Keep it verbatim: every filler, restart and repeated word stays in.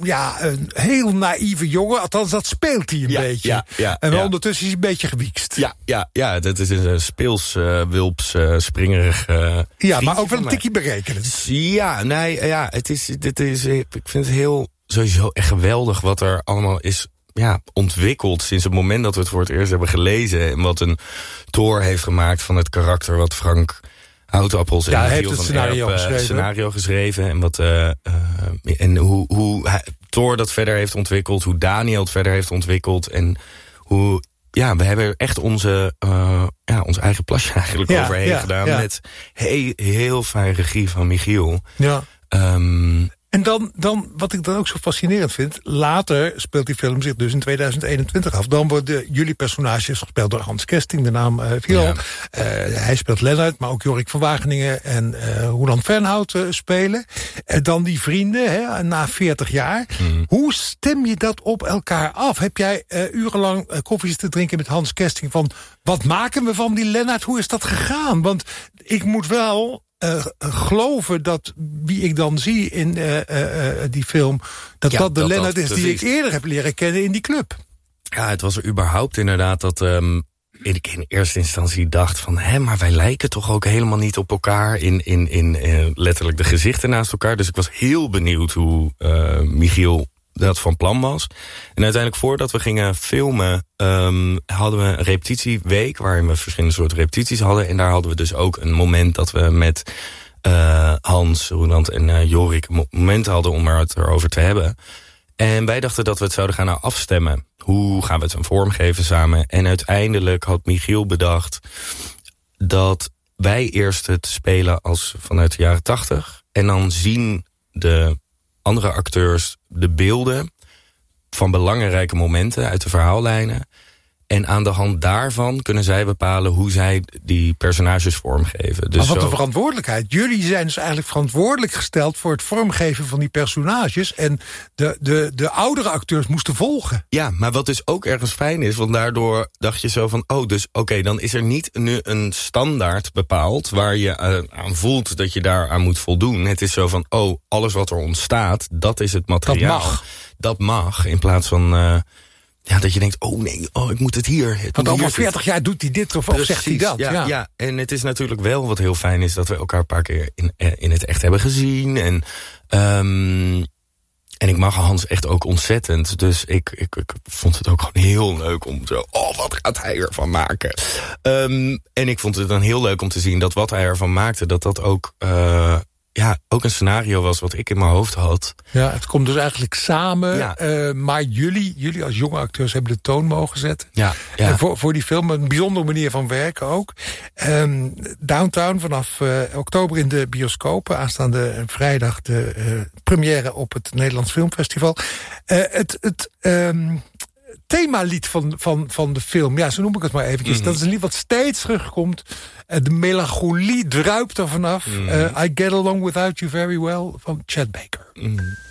ja, een heel naïeve jongen. Althans, dat speelt hij een ja, beetje. Ja, ja, en ja. ondertussen is hij een beetje gewiekst. Ja, ja, ja, dat is een speels, uh, wulps, uh, springerig uh, Ja, maar ook wel een tikkie berekenend. Ja, nee, ja, het is, dit is, ik vind het heel, sowieso echt geweldig wat er allemaal is ja, ontwikkeld sinds het moment dat we het voor het eerst hebben gelezen. En wat een Thor heeft gemaakt van het karakter wat Frank Houtappels ja, en heeft het van scenario, Erp, uh, geschreven. scenario geschreven. En, wat, uh, uh, en hoe, hoe hij, Thor dat verder heeft ontwikkeld. Hoe Daniel het verder heeft ontwikkeld. En hoe, ja, we hebben echt onze, uh, ja, ons eigen plasje eigenlijk ja, overheen ja, gedaan. Ja. Met heel, heel fijn regie van Michiel. Ja. Um, En dan, dan, wat ik dan ook zo fascinerend vind, later speelt die film zich dus in tweeduizend eenentwintig af. Dan worden jullie personages gespeeld door Hans Kesting, de naam uh, viel al. Ja. Uh, hij speelt Lennart, maar ook Jorik van Wageningen en uh, Roland Fernhout uh, spelen. En dan die vrienden, hè, na veertig jaar. Mm. Hoe stem je dat op elkaar af? Heb jij uh, urenlang uh, koffies te drinken met Hans Kesting van, wat maken we van die Lennart? Hoe is dat gegaan? Want ik moet wel Uh, geloven dat wie ik dan zie in uh, uh, die film, dat ja, dat de dat, Lennart dat, is die precies. ik eerder heb leren kennen in die club. Ja, het was er überhaupt inderdaad dat um, ik in eerste instantie dacht van, hé, maar wij lijken toch ook helemaal niet op elkaar in, in, in uh, letterlijk de gezichten naast elkaar. Dus ik was heel benieuwd hoe uh, Michiel dat van plan was. En uiteindelijk voordat we gingen filmen, um, hadden we een repetitieweek waarin we verschillende soorten repetities hadden. En daar hadden we dus ook een moment dat we met uh, Hans, Roland en uh, Jorik een moment hadden om er het erover te hebben. En wij dachten dat we het zouden gaan afstemmen. Hoe gaan we het een vorm geven samen? En uiteindelijk had Michiel bedacht dat wij eerst het spelen als vanuit de jaren tachtig. En dan zien de andere acteurs de beelden van belangrijke momenten uit de verhaallijnen. En aan de hand daarvan kunnen zij bepalen hoe zij die personages vormgeven. Dus maar wat zo... een verantwoordelijkheid. Jullie zijn dus eigenlijk verantwoordelijk gesteld voor het vormgeven van die personages. En de, de, de oudere acteurs moesten volgen. Ja, maar wat dus ook ergens fijn is, want daardoor dacht je zo van, oh, dus oké, okay, dan is er niet nu een standaard bepaald waar je uh, aan voelt dat je daaraan moet voldoen. Het is zo van, oh, alles wat er ontstaat, dat is het materiaal. Dat mag. Dat mag, in plaats van Uh, ja, dat je denkt, oh nee, oh, ik moet het hier. Het Want over hier veertig jaar doet hij dit of, of zegt hij dat. Ja, ja. ja, en het is natuurlijk wel wat heel fijn is dat we elkaar een paar keer in, in het echt hebben gezien. En, um, en ik mag Hans echt ook ontzettend. Dus ik, ik, ik vond het ook gewoon heel leuk om zo, oh, wat gaat hij ervan maken? Um, en ik vond het dan heel leuk om te zien dat wat hij ervan maakte, dat dat ook Uh, ja, ook een scenario was wat ik in mijn hoofd had. Ja, het komt dus eigenlijk samen. Ja. Uh, maar jullie, jullie als jonge acteurs hebben de toon mogen zetten. Ja, ja. Uh, voor, voor die film een bijzondere manier van werken ook. Um, Downtown vanaf uh, oktober in de bioscopen. Aanstaande vrijdag de uh, première op het Nederlands Filmfestival. Uh, het het um, themalied van, van, van de film, ja, zo noem ik het maar eventjes. Mm-hmm. Dat is een lied wat steeds terugkomt. Uh, de melancholie druipt er vanaf. Mm-hmm. uh, I Get Along Without You Very Well van Chet Baker. Mm-hmm.